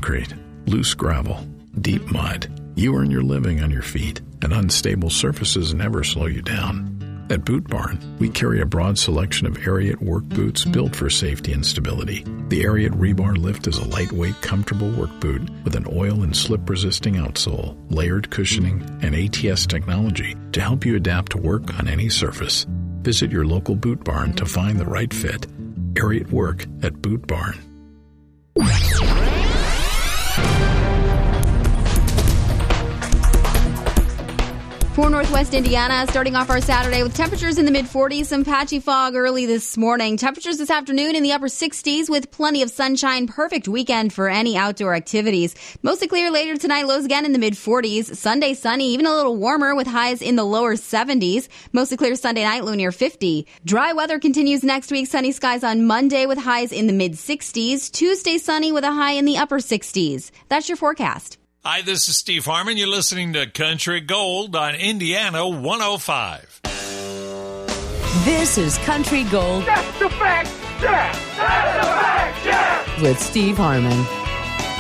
concrete, loose gravel, deep mud. You earn your living on your feet, and unstable surfaces never slow you down. At Boot Barn, we carry a broad selection of Ariat work boots built for safety and stability. The Ariat Rebar Lift is a lightweight, comfortable work boot with an oil and slip-resisting outsole, layered cushioning, and ATS technology to help you adapt to work on any surface. Visit your local Boot Barn to find the right fit. Ariat Work at Boot Barn. For Northwest Indiana, starting off our Saturday with temperatures in the mid-40s, some patchy fog early this morning. Temperatures this afternoon in the upper 60s with plenty of sunshine. Perfect weekend for any outdoor activities. Mostly clear later tonight, lows again in the mid-40s. Sunday sunny, even a little warmer with highs in the lower 70s. Mostly clear Sunday night, low near 50. Dry weather continues next week. Sunny skies on Monday with highs in the mid-60s. Tuesday sunny with a high in the upper 60s. That's your forecast. Hi, this is Steve Harmon. You're listening to Country Gold on Indiana 105. This is Country Gold. That's the fact, yeah! That's the fact, yeah! With Steve Harmon.